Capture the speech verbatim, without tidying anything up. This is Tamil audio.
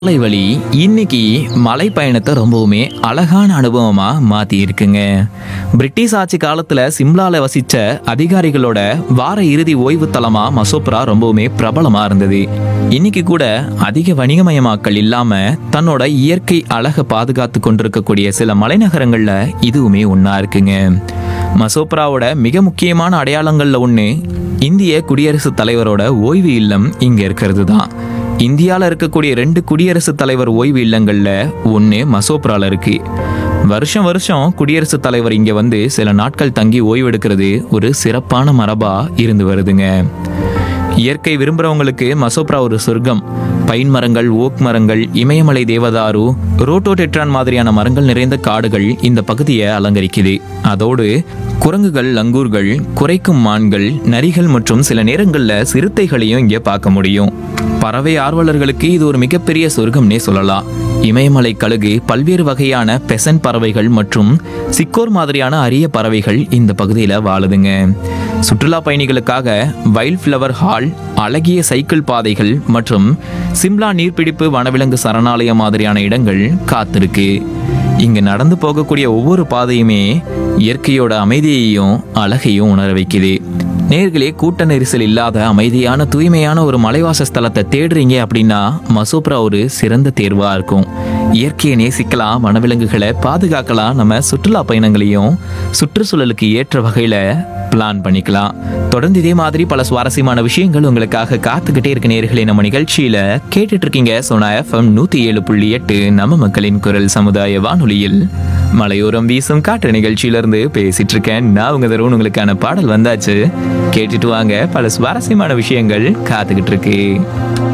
மலை வழி இன்னைக்கு மலை பயணத்தை ரொம்பவுமே அழகான அனுபவமா மாத்தி இருக்குங்க. பிரிட்டிஷ் ஆட்சி காலத்துல சிம்லால வசிச்ச அதிகாரிகளோட வார இறுதி ஓய்வு தலமா மசோப்ரா ரொம்பவுமே பிரபலமா இருந்தது. இன்னைக்கு கூட அதிக வணிகமயமாக்கல் இல்லாம தன்னோட இயற்கை அழகை பாதுகாத்து கொண்டிருக்கக்கூடிய சில மலைநகரங்கள்ல இதுவுமே ஒண்ணா இருக்குங்க. மசோப்ராவோட மிக முக்கியமான அடையாளங்கள்ல ஒண்ணு இந்திய குடியரசுத் தலைவரோட ஓய்வு இல்லம் இங்க இருக்கிறது தான். இந்தியாவில் இருக்கக்கூடிய ரெண்டு குடியரசுத் தலைவர் ஓய்வு இல்லங்கள்ல ஒன்று மசோப்ரால இருக்கு. வருஷம் வருஷம் குடியரசுத் தலைவர் இங்க வந்து சில நாட்கள் தங்கி ஓய்வெடுக்கிறது ஒரு சிறப்பான மரபா இருந்து வருதுங்க. இயற்கை விரும்புறவங்களுக்கு மசோப்ரா ஒரு சொர்க்கம். பைன் மரங்கள், ஓக் மரங்கள், இமயமலை தேவதாரு, ரோட்டோடெட்ரான் மாதிரியான மரங்கள் நிறைந்த காடுகள் இந்த பகுதியை அலங்கரிக்குது. அதோடு குரங்குகள், லங்கூர்கள், குரைக்கும் மான்கள், நரிகள் மற்றும் சில நேரங்கள்ல சிறுத்தைகளையும் இங்கே பார்க்க முடியும். பறவை ஆர்வலர்களுக்கு இது ஒரு மிகப்பெரிய சொர்க்கம்னே சொல்லலாம். இமயமலை கழுகு, பல்வேறு வகையான பெசன்ட் பறவைகள் மற்றும் சிக்கோர் மாதிரியான அரிய பறவைகள் இந்த பகுதியில் வாழுதுங்க. சுற்றுலா பயணிகளுக்காக வைல்ட் ஃப்ளவர் ஹால், அழகிய சைக்கிள் பாதைகள் மற்றும் சிம்லா நீர்பிடிப்பு வனவிலங்கு சரணாலயம் மாதிரியான இடங்கள் காத்திருக்கு. இங்க நடந்து போகக்கூடிய ஒவ்வொரு பாதையுமே இயற்கையோட அமைதியையும் அழகையும் உணர வைக்குது. நேர்களே, கூட்ட நெரிசல் இல்லாத அமைதியான தூய்மையான ஒரு மலைவாச ஸ்தலத்தை தேடுறீங்க அப்படின்னா மசோப்ரா ஒரு சிறந்த தேர்வா இருக்கும். இயற்கையை நேசிக்கலாம், வனவிலங்குகளை பாதுகாக்கலாம், நம்ம சுற்றுலா பயணங்களையும் சுற்றுச்சூழலுக்கு ஏற்ற வகையில பிளான் பண்ணிக்கலாம். தொடர்ந்து இதே மாதிரி பல சுவாரஸ்யமான விஷயங்கள் உங்களுக்காக காத்துக்கிட்டே இருக்க நேர்களே. நம்ம நிகழ்ச்சியில கேட்டுட்டு இருக்கீங்க சோனா எஃப்எம் நூத்தி ஏழு புள்ளி எட்டு நம்ம மக்களின் குரல் சமுதாய வானொலியில் மலையோரம் வீசும் காற்று நிகழ்ச்சியிலிருந்து பேசிட்டு இருக்கேன். நான் உங்க தருண். உங்களுக்கான பாடல் வந்தாச்சு, கேட்டுட்டு வாங்க. பல சுவாரஸ்யமான விஷயங்கள் காத்துக்கிட்டு இருக்கு.